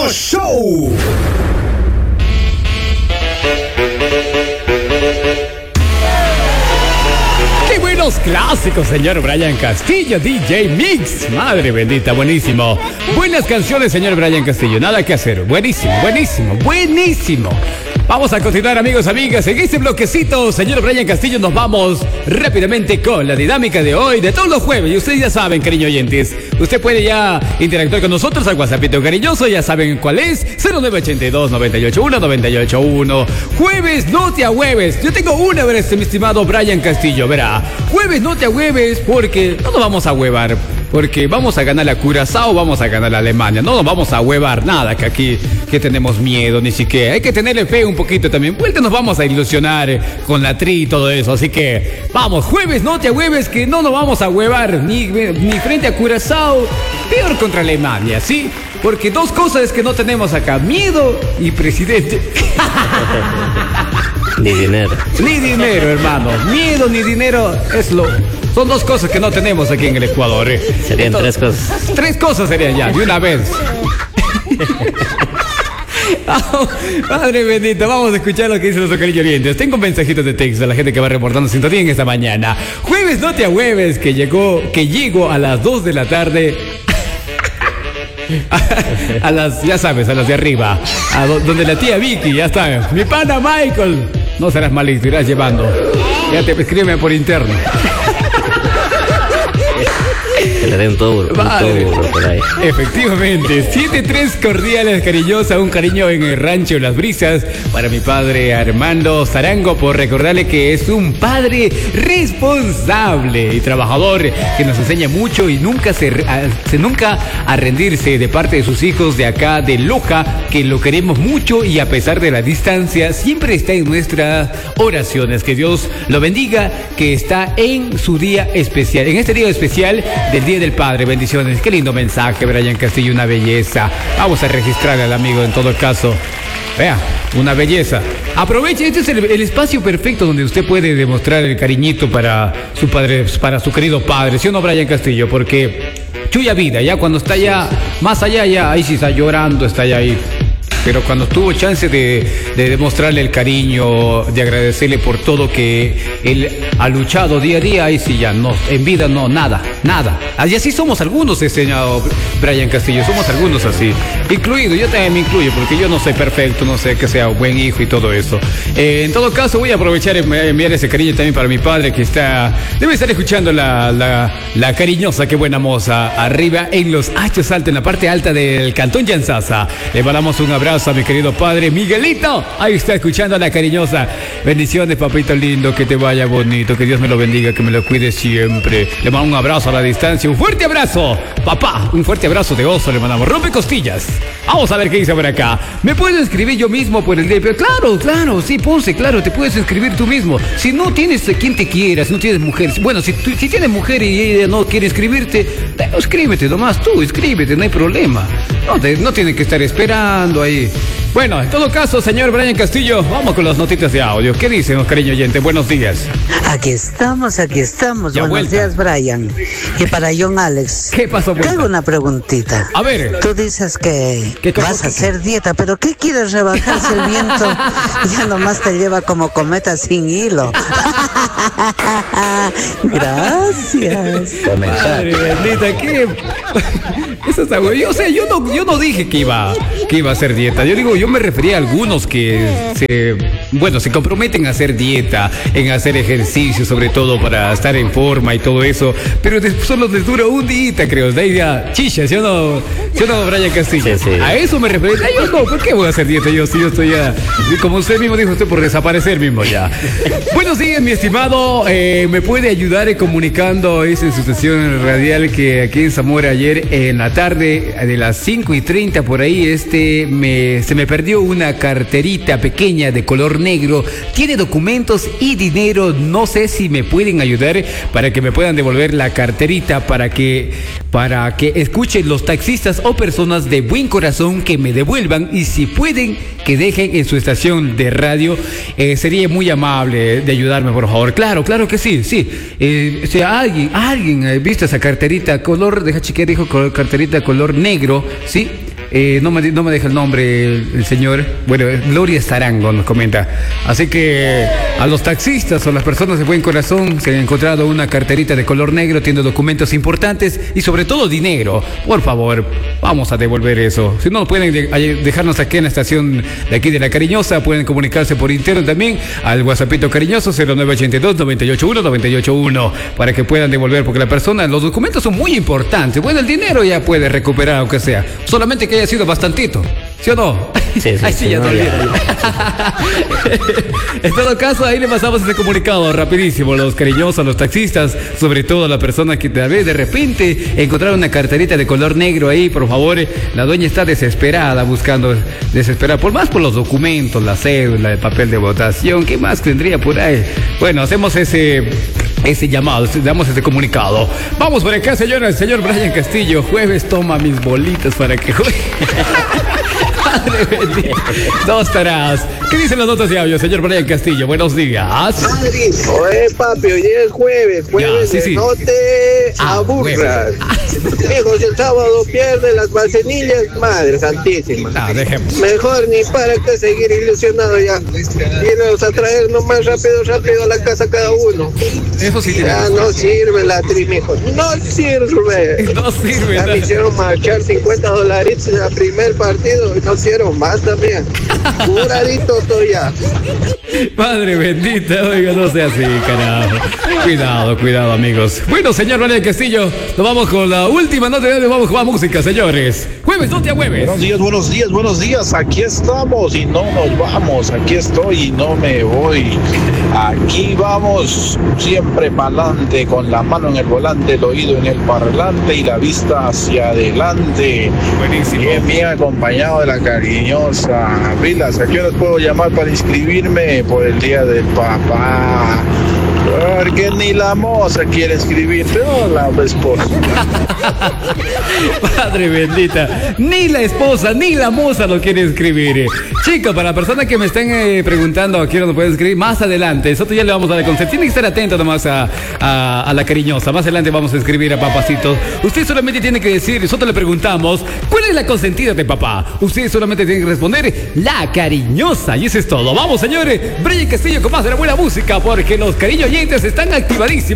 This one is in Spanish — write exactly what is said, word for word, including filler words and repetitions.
Show. ¡Qué buenos clásicos, señor Brian Castillo, D J Mix! Madre bendita, buenísimo. Buenas canciones, señor Brian Castillo, nada que hacer. Buenísimo, buenísimo, buenísimo. Vamos a continuar, amigos, amigas. En este bloquecito, señor Brian Castillo, nos vamos rápidamente con la dinámica de hoy, de todos los jueves. Y ustedes ya saben, cariño oyentes, usted puede ya interactuar con nosotros al WhatsAppito cariñoso. Ya saben cuál es, cero nueve ocho dos, nueve ocho uno, nueve ocho uno. Jueves, no te agüeves. Yo tengo una vez, mi estimado Brian Castillo, verá. Jueves, no te agüeves, porque no nos vamos a huevar. Porque vamos a ganar la Curazao, vamos a ganar la Alemania. No nos vamos a huevar nada, que aquí que tenemos miedo, ni siquiera. Hay que tenerle fe un poquito también. Vuelta nos vamos a ilusionar con la tri y todo eso. Así que, vamos, jueves, no te hueves, que no nos vamos a huevar. Ni, ni frente a Curazao, peor contra Alemania, ¿sí? Porque dos cosas es que no tenemos acá: miedo y presidente. Ni dinero. Ni dinero, hermano. Miedo ni dinero es lo... Son dos cosas que no tenemos aquí en el Ecuador. ¿eh? Serían Entonces, tres cosas. Tres cosas serían ya, de una vez. Oh, Padre bendito, vamos a escuchar lo que dice nuestro cariño oyentes. Tengo mensajitos de texto a la gente que va reportando sintonía en esta mañana. Jueves, no te agüeves, que llegó, que llego a las dos de la tarde. A, a las, ya sabes, a las de arriba, a do, donde la tía Vicky, ya está. Mi pana Michael, no serás malito, irás llevando. Ya te escríbeme por interno. Que le den todo, un todo por ahí. Efectivamente, siete tres cordiales, cariñosa, un cariño en el rancho Las Brisas para mi padre Armando Zarango, por recordarle que es un padre responsable y trabajador que nos enseña mucho y nunca se, a, se nunca a rendirse de parte de sus hijos de acá de Loja, que lo queremos mucho y a pesar de la distancia siempre está en nuestras oraciones. Que Dios lo bendiga, que está en su día especial, en este día especial del Día del Padre. Bendiciones. Qué lindo mensaje, Brian Castillo, una belleza. Vamos a registrar al amigo en todo caso. Vea, una belleza. Aproveche, este es el, el espacio perfecto donde usted puede demostrar el cariñito para su padre, para su querido padre, ¿sí o no, Brian Castillo? Porque chuya vida, ya cuando está ya más allá, ya ahí sí está llorando, está ya ahí. Pero cuando tuvo chance de, de demostrarle el cariño, de agradecerle por todo que él ha luchado día a día, ahí sí ya no, en vida no, nada, nada. Y así somos algunos, señor Brian Castillo, somos algunos así. Incluido, yo también me incluyo, porque yo no soy perfecto, no sé que sea un buen hijo y todo eso. Eh, en todo caso, voy a aprovechar y enviar ese cariño también para mi padre, que está, debe estar escuchando la, la, la cariñosa, qué buena moza, arriba en los Hachos Altos, en la parte alta del Cantón Yanzasa. Le mandamos un abrazo a mi querido padre Miguelito, ahí está escuchando a la cariñosa. Bendiciones, papito lindo, que te vaya bonito, que Dios me lo bendiga, que me lo cuide siempre. Le mando un abrazo a la distancia, un fuerte abrazo, papá, un fuerte abrazo de oso le mandamos. Rompe costillas. Vamos a ver qué dice por acá. ¿Me puedo inscribir yo mismo por el D P? Claro, claro, sí, Ponce, claro, te puedes inscribir tú mismo. Si no tienes quien te quiera, si no tienes mujer, bueno, si, tú, si tienes mujer y ella no quiere inscribirte, inscríbete nomás tú, inscríbete, no hay problema. No, te, no tienes que estar esperando ahí. Bueno, en todo caso, señor Brian Castillo, vamos con las notitas de audio. ¿Qué dicen, cariño oyente? Buenos días. Aquí estamos, aquí estamos. Ya Buenos vuelta. días, Brian. Y para John Alex. ¿Qué pasó, vuelta? Tengo una preguntita. A ver. Tú dices que ¿Qué cosa? vas a hacer dieta, pero ¿qué quieres rebajar si el viento ya nomás te lleva como cometa sin hilo? Gracias. Madre bendita, ¿qué? Eso está güey. O sea, yo no, yo no dije que iba, que iba a hacer dieta. Yo digo, yo me refería a algunos que se, bueno, se comprometen a hacer dieta, en hacer ejercicio, sobre todo para estar en forma y todo eso. Pero después solo les dura un día, creo. De ahí ya, chicha, ¿sí o no? ¿Sí o no, Brian Castillo? Sí, sí. A eso me refería. Ay, yo no, ¿por qué voy a hacer dieta? Yo sí, yo estoy ya, como usted mismo dijo, estoy por desaparecer mismo ya. Buenos días, mi estimado. Eh, ¿Me puede ayudar eh, comunicando esa situación radial que aquí en Zamora ayer en la tarde de las cinco y treinta por ahí este me, se me perdió una carterita pequeña de color negro, tiene documentos y dinero, no sé si me pueden ayudar para que me puedan devolver la carterita, para que para que escuchen los taxistas o personas de buen corazón que me devuelvan, y si pueden que dejen en su estación de radio, eh, sería muy amable de ayudarme, por favor. Claro, claro que sí, sí. Eh, si alguien, alguien ha visto esa carterita color, deja chequear, dijo carterita color negro, ¿sí? eh, no, me, no me deja el nombre el, el señor. Bueno, Gloria Zarango nos comenta. Así que a los taxistas o las personas de buen corazón se han encontrado una carterita de color negro, tiene documentos importantes y sobre todo dinero. Por favor, vamos a devolver eso. Si no, pueden de, dejarnos aquí en la estación de aquí de La Cariñosa, pueden comunicarse por interno también al WhatsAppito cariñoso cero nueve ochenta y dos, noventa y ocho uno, noventa y ocho uno para que puedan devolver, porque la persona, los documentos son muy importantes. Bueno, el dinero ya puede recuperar aunque sea, solamente que haya sido bastantito, ¿sí o no? Sí, sí, Ay, sí, sí, ya no, te olvidé. ya. En todo caso, ahí le pasamos ese comunicado rapidísimo, los cariñosos, los taxistas, sobre todo a la persona que tal vez de repente encontraron una carterita de color negro ahí, por favor, la dueña está desesperada, buscando, desesperada, por más por los documentos, la cédula, el papel de votación, ¿qué más tendría por ahí? Bueno, hacemos ese... ese llamado, damos ese comunicado. Vamos por acá, señora, el señor Brian Castillo. Jueves toma mis bolitas para que juegue. Padre bendito. Dos taradas. ¿Qué dicen las notas de audio, señor Brian Castillo? Buenos días. Madrid, oye papi, hoy es jueves, jueves Ya, sí, sí. no te Ah, aburras. Hijo, si el sábado pierde las balsenillas, madre santísima. No, dejemos. Mejor ni para qué seguir ilusionado ya. Irnos a traernos más rápido, rápido a la casa cada uno. Eso sí tiene Ya razón. no sirve la trimijo, no sirve. No sirve, Ya no. me hicieron marchar cincuenta dolaritos en el primer partido y no hicieron más también. Curadito estoy ya. Padre bendita, oiga, no sea así, carajo. Cuidado, cuidado, amigos. Bueno, señor Brian Castillo, nos vamos con la última nota de audio, vamos con la música, señores. Jueves, no te jueves. Buenos días, buenos días, buenos días. Aquí estamos y no nos vamos. Aquí estoy y no me voy. Aquí vamos siempre para adelante, con la mano en el volante, el oído en el parlante y la vista hacia adelante. Buenísimo. Bien, bien acompañado de La Cariñosa. Vilas, ¿a qué horas puedo llamar para inscribirme por el Día del Papá? Porque ni la moza quiere escribirte. Hola, esposa. Padre bendita, ni la esposa ni la moza lo quiere escribir. Chicos, para las personas que me estén eh, preguntando a quién lo pueden escribir, más adelante, nosotros ya le vamos a dar el concepto. Tienen que estar atentos nomás a, a, a La Cariñosa. Más adelante vamos a escribir a Papacito. Usted solamente tiene que decir, nosotros le preguntamos, ¿cuál es la consentida de papá? Usted solamente tiene que responder, La Cariñosa. Y eso es todo. Vamos, señores. Brian Castillo con más de la buena música, porque los cariño oyentes están activadísimos.